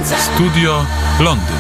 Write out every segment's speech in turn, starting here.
Studio Londyn.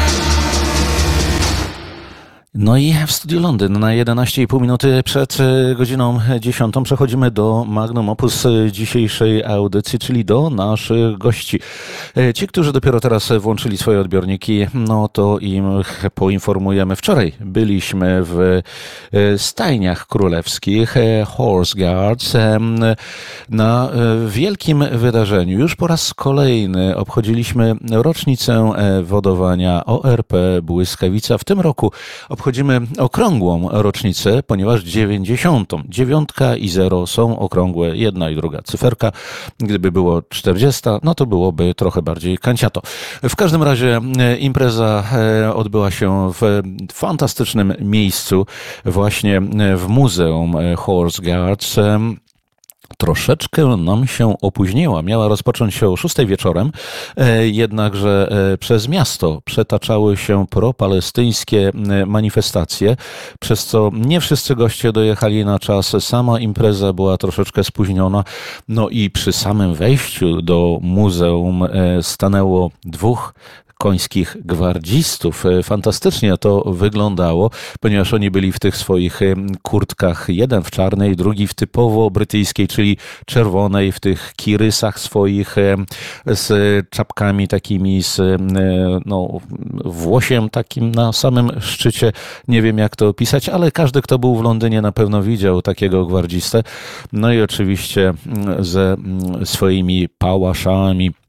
No i w Studiu Londyn na 11,5 minuty przed godziną 10 przechodzimy do magnum opus dzisiejszej audycji, czyli do naszych gości. Ci, którzy dopiero teraz włączyli swoje odbiorniki, no to im poinformujemy. Wczoraj byliśmy w stajniach królewskich Horse Guards na wielkim wydarzeniu. Już po raz kolejny obchodziliśmy rocznicę wodowania ORP Błyskawica. W tym roku obchodzimy okrągłą rocznicę, ponieważ 90. 9 i 0 są okrągłe, jedna i druga cyferka. Gdyby było 40, no to byłoby trochę bardziej kanciato. W każdym razie impreza odbyła się w fantastycznym miejscu, właśnie w Muzeum Horse Guards. Troszeczkę nam się opóźniła. Miała rozpocząć się o 6 wieczorem, jednakże przez miasto przetaczały się propalestyńskie manifestacje, przez co nie wszyscy goście dojechali na czas. Sama impreza była troszeczkę spóźniona. No i przy samym wejściu do muzeum stanęło dwóch końskich gwardzistów. Fantastycznie to wyglądało, ponieważ oni byli w tych swoich kurtkach, jeden w czarnej, drugi w typowo brytyjskiej, czyli czerwonej, w tych kirysach swoich z czapkami takimi, z włosiem takim na samym szczycie. Nie wiem, jak to opisać, ale każdy, kto był w Londynie, na pewno widział takiego gwardzistę. No i oczywiście ze swoimi pałaszami,